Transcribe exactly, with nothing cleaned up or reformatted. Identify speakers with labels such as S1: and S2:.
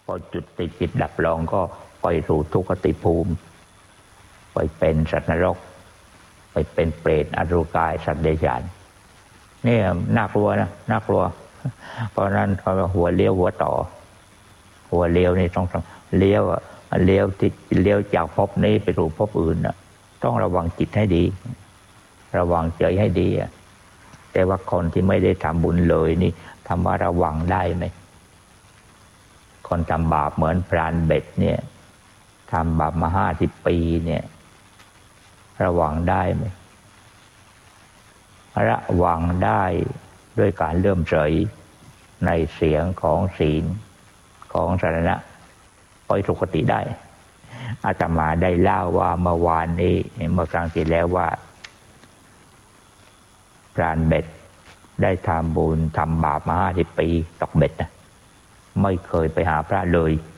S1: พอจุดติดจิตดับลงก็ไปสู่ทุกขติภูมิไปเป็นสัตว์นรกไปเป็นเปรตอรูกายสัตว์เดรัจฉานนี่น่ากลัวนะน่ากลัวเพราะนั้นหัวเลี้ยวหัวต่อหัวเลี้ยวนี่ต้องเลี้ยวเลี้ยวที่เลี้ยวจากภพนี้ไปสู่ภพอื่นนะต้องระวังจิตให้ดีระวังใจให้ดีแต่ว่าคนที่ไม่ได้ทำบุญเลยนี่ทำว่าระวังได้ไหมคนทำบาปเหมือนพรานเบ็ดเนี่ยทำบาปมาห้าสิบปีเนี่ยระวังได้ไหมระวังได้ด้วยการเลื่อมใสในเสียงของศีลของสรณะไปสุคติได้อาตมาได้เล่าว่าเมื่อวานนี้เมื่อครั้งที่แล้วว่าพรานเบ็ดได้ทำบุญทำบาปมาห้าสิบปีตกเบ็ดนะไม่เคยไปหาพระเลย